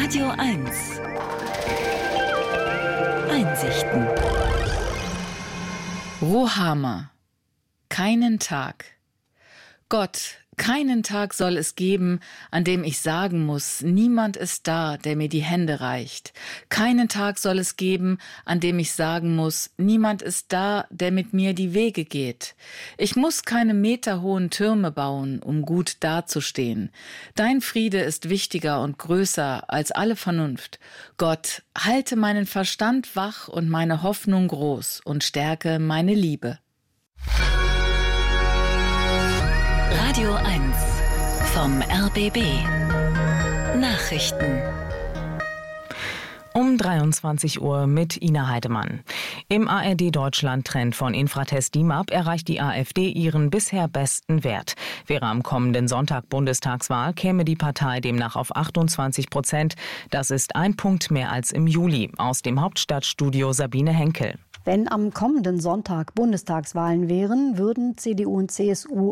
Radio 1 Einsichten. Ruhama. Keinen Tag. Gott, keinen Tag soll es geben, an dem ich sagen muss, niemand ist da, der mir die Hände reicht. Keinen Tag soll es geben, an dem ich sagen muss, niemand ist da, der mit mir die Wege geht. Ich muss keine meterhohen Türme bauen, um gut dazustehen. Dein Friede ist wichtiger und größer als alle Vernunft. Gott, halte meinen Verstand wach und meine Hoffnung groß und stärke meine Liebe. Radio 1 vom RBB Nachrichten. Um 23 Uhr mit Ina Heidemann. Im ARD-Deutschland-Trend von Infratest DIMAP erreicht die AfD ihren bisher besten Wert. Wäre am kommenden Sonntag Bundestagswahl, käme die Partei demnach auf 28%. Das ist ein Punkt mehr als im Juli. Aus dem Hauptstadtstudio Sabine Henkel. Wenn am kommenden Sonntag Bundestagswahlen wären, würden CDU und CSU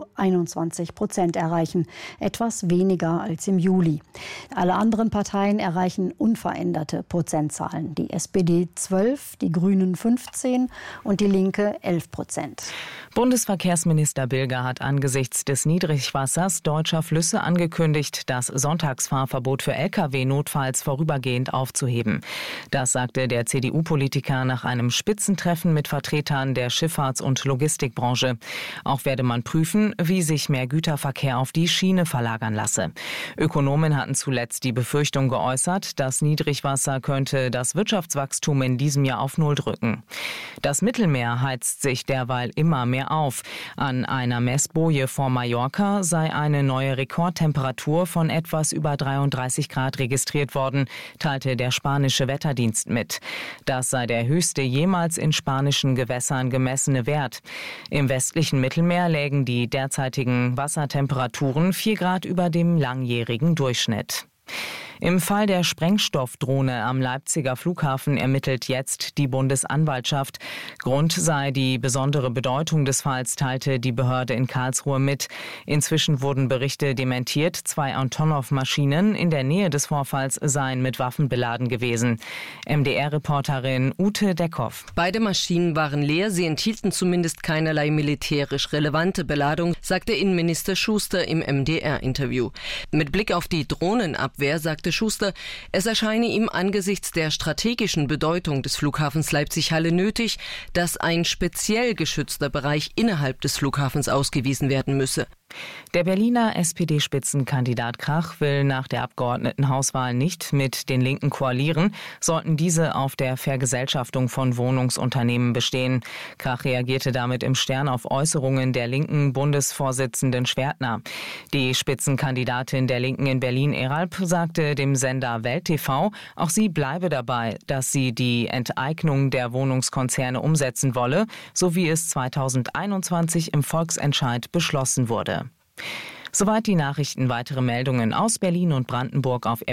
21% erreichen. Etwas weniger als im Juli. Alle anderen Parteien erreichen unveränderte Prozentzahlen. Die SPD 12, die Grünen 15 und die Linke 11%. Bundesverkehrsminister Bilger hat angesichts des Niedrigwassers deutscher Flüsse angekündigt, das Sonntagsfahrverbot für Lkw notfalls vorübergehend aufzuheben. Das sagte der CDU-Politiker nach einem Spitzentreffen mit Vertretern der Schifffahrts- und Logistikbranche. Auch werde man prüfen, wie sich mehr Güterverkehr auf die Schiene verlagern lasse. Ökonomen hatten zuletzt die Befürchtung geäußert, das Niedrigwasser könnte das Wirtschaftswachstum in diesem Jahr auf Null drücken. Das Mittelmeer heizt sich derweil immer mehr auf. An einer Messboje vor Mallorca sei eine neue Rekordtemperatur von etwas über 33 Grad registriert worden, teilte der spanische Wetterdienst mit. Das sei der höchste jemals in spanischen Gewässern gemessene Wert. Im westlichen Mittelmeer lägen die derzeitigen Wassertemperaturen 4 Grad über dem langjährigen Durchschnitt. Im Fall der Sprengstoffdrohne am Leipziger Flughafen ermittelt jetzt die Bundesanwaltschaft. Grund sei die besondere Bedeutung des Falls, teilte die Behörde in Karlsruhe mit. Inzwischen wurden Berichte dementiert, 2 Antonov-Maschinen in der Nähe des Vorfalls seien mit Waffen beladen gewesen. MDR-Reporterin Ute Deckhoff. Beide Maschinen waren leer, sie enthielten zumindest keinerlei militärisch relevante Beladung, sagte Innenminister Schuster im MDR-Interview. Mit Blick auf die Drohnenabwehr sagte Schuster, es erscheine ihm angesichts der strategischen Bedeutung des Flughafens Leipzig-Halle nötig, dass ein speziell geschützter Bereich innerhalb des Flughafens ausgewiesen werden müsse. Der Berliner SPD-Spitzenkandidat Krach will nach der Abgeordnetenhauswahl nicht mit den Linken koalieren, sollten diese auf der Vergesellschaftung von Wohnungsunternehmen bestehen. Krach reagierte damit im Stern auf Äußerungen der linken Bundesvorsitzenden Schwertner. Die Spitzenkandidatin der Linken in Berlin, Eralp, sagte dem Sender Welt TV, auch sie bleibe dabei, dass sie die Enteignung der Wohnungskonzerne umsetzen wolle, so wie es 2021 im Volksentscheid beschlossen wurde. Soweit die Nachrichten. Weitere Meldungen aus Berlin und Brandenburg auf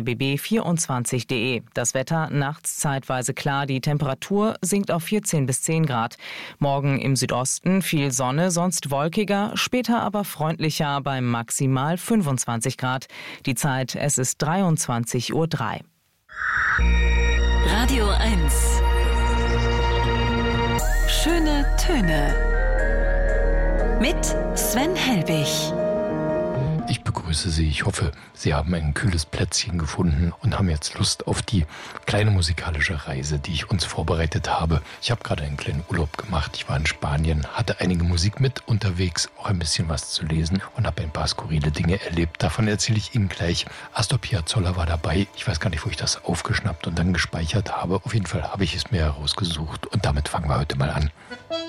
rbb24.de. Das Wetter nachts zeitweise klar, die Temperatur sinkt auf 14 bis 10 Grad. Morgen im Südosten viel Sonne, sonst wolkiger, später aber freundlicher bei maximal 25 Grad. Die Zeit, es ist 23:03 Uhr. Radio 1 Schöne Töne mit Sven Helbig. Ich begrüße Sie. Ich hoffe, Sie haben ein kühles Plätzchen gefunden und haben jetzt Lust auf die kleine musikalische Reise, die ich uns vorbereitet habe. Ich habe gerade einen kleinen Urlaub gemacht. Ich war in Spanien, hatte einige Musik mit unterwegs, auch ein bisschen was zu lesen und habe ein paar skurrile Dinge erlebt. Davon erzähle ich Ihnen gleich. Astor Piazzolla war dabei. Ich weiß gar nicht, wo ich das aufgeschnappt und dann gespeichert habe. Auf jeden Fall habe ich es mir herausgesucht und damit fangen wir heute mal an.